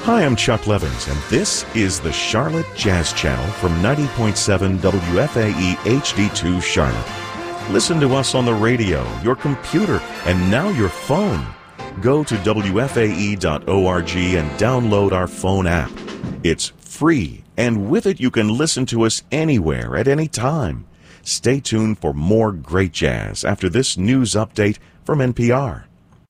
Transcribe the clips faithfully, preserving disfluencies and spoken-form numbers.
Hi, I'm Chuck Levins, and this is the Charlotte Jazz Channel from ninety point seven W F A E H D two Charlotte. Listen to us on the radio, your computer, and now your phone. Go to W F A E dot org and download our phone app. It's free, and with it you can listen to us anywhere at any time. Stay tuned for more great jazz after this news update from N P R.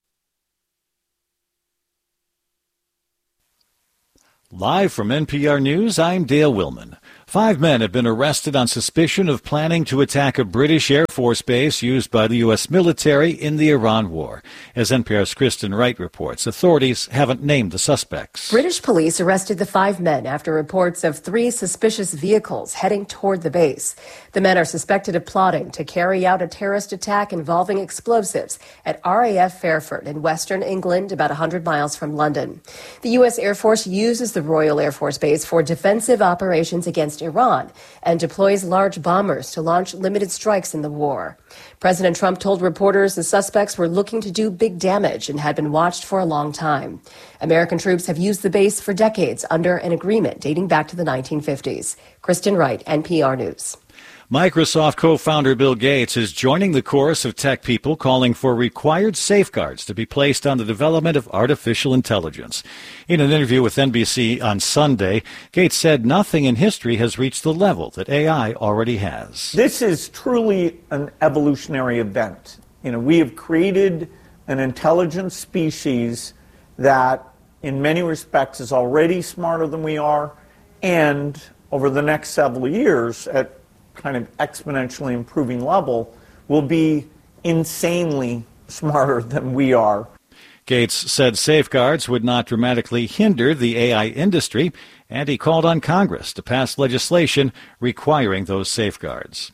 Live from N P R News, I'm Dale Willman. Five men have been arrested on suspicion of planning to attack a British Air Force base used by the U S military in the Iran war. As N P R's Kristen Wright reports, authorities haven't named the suspects. British police arrested the five men after reports of three suspicious vehicles heading toward the base. The men are suspected of plotting to carry out a terrorist attack involving explosives at R A F Fairford in western England, about one hundred miles from London. The U S Air Force uses the Royal Air Force Base for defensive operations against Iran and deploys large bombers to launch limited strikes in the war. President Trump told reporters the suspects were looking to do big damage and had been watched for a long time. American troops have used the base for decades under an agreement dating back to the nineteen fifties. Kristen Wright, N P R News. Microsoft co-founder Bill Gates is joining the chorus of tech people calling for required safeguards to be placed on the development of artificial intelligence. In an interview with N B C on Sunday, Gates said nothing in history has reached the level that A I already has. This is truly an evolutionary event. You know, we have created an intelligent species that in many respects is already smarter than we are, and over the next several years at kind of exponentially improving level will be insanely smarter than we are. Gates said safeguards would not dramatically hinder the A I industry, and he called on Congress to pass legislation requiring those safeguards.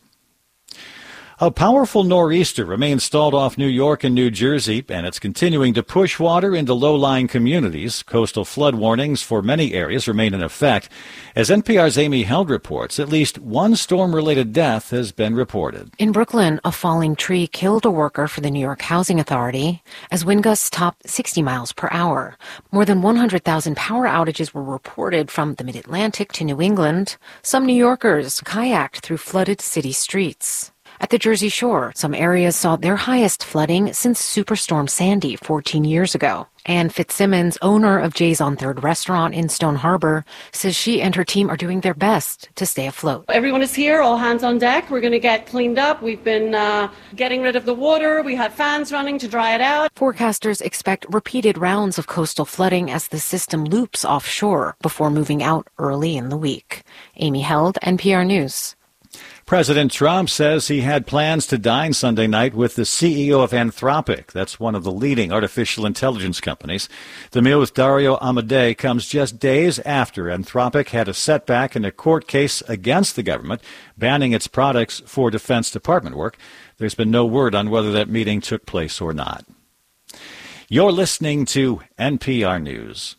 A powerful nor'easter remains stalled off New York and New Jersey, and it's continuing to push water into low-lying communities. Coastal flood warnings for many areas remain in effect. As N P R's Amy Held reports, at least one storm-related death has been reported. In Brooklyn, a falling tree killed a worker for the New York Housing Authority as wind gusts topped sixty miles per hour. More than one hundred thousand power outages were reported from the Mid-Atlantic to New England. Some New Yorkers kayaked through flooded city streets. At the Jersey Shore, some areas saw their highest flooding since Superstorm Sandy fourteen years ago. Ann Fitzsimmons, owner of Jay's on Third restaurant in Stone Harbor, says she and her team are doing their best to stay afloat. Everyone is here, all hands on deck. We're going to get cleaned up. We've been uh, getting rid of the water. We had fans running to dry it out. Forecasters expect repeated rounds of coastal flooding as the system loops offshore before moving out early in the week. Amy Held, N P R News. President Trump says he had plans to dine Sunday night with the C E O of Anthropic. That's one of the leading artificial intelligence companies. The meal with Dario Amodei comes just days after Anthropic had a setback in a court case against the government, banning its products for Defense Department work. There's been no word on whether that meeting took place or not. You're listening to N P R News.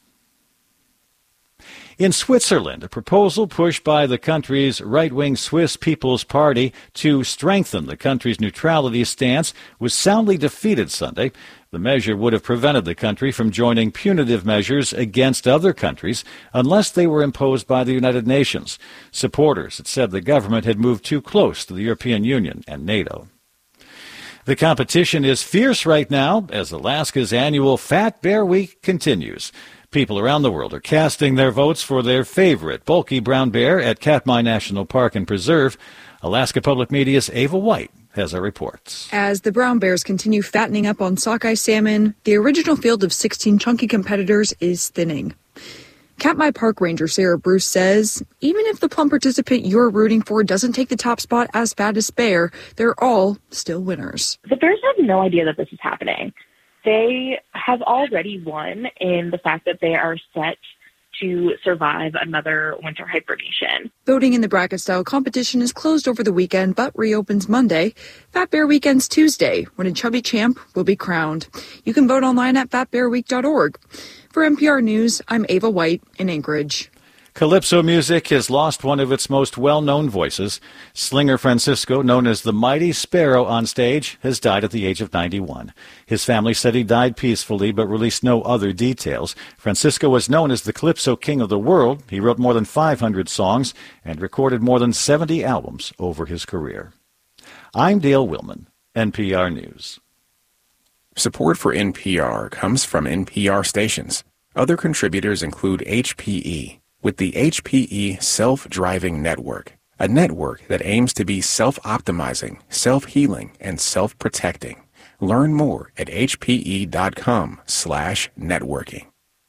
In Switzerland, a proposal pushed by the country's right-wing Swiss People's Party to strengthen the country's neutrality stance was soundly defeated Sunday. The measure would have prevented the country from joining punitive measures against other countries unless they were imposed by the United Nations. Supporters had said the government had moved too close to the European Union and NATO. The competition is fierce right now as Alaska's annual Fat Bear Week continues. People around the world are casting their votes for their favorite bulky brown bear at Katmai National Park and Preserve. Alaska Public Media's Ava White has our reports. As the brown bears continue fattening up on sockeye salmon, the original field of sixteen chunky competitors is thinning. Katmai Park Ranger Sarah Bruce says, even if the plum participant you're rooting for doesn't take the top spot as fattest bear, they're all still winners. The bears have no idea that this is happening. They have already won in the fact that they are set to survive another winter hibernation. Voting in the bracket-style competition is closed over the weekend, but reopens Monday. Fat Bear Weekend's Tuesday, when a chubby champ will be crowned. You can vote online at fat bear week dot org. For N P R News, I'm Ava White in Anchorage. Calypso music has lost one of its most well-known voices. Slinger Francisco, known as the Mighty Sparrow on stage, has died at the age of ninety-one. His family said he died peacefully but released no other details. Francisco was known as the Calypso King of the World. He wrote more than five hundred songs and recorded more than seventy albums over his career. I'm Dale Willman, N P R News. Support for N P R comes from N P R stations. Other contributors include H P E, with the H P E Self-Driving Network, a network that aims to be self-optimizing, self-healing, and self-protecting. Learn more at hpe.com slash networking.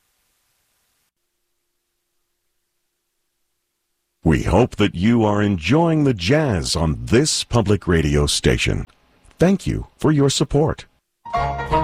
We hope that you are enjoying the jazz on this public radio station. Thank you for your support.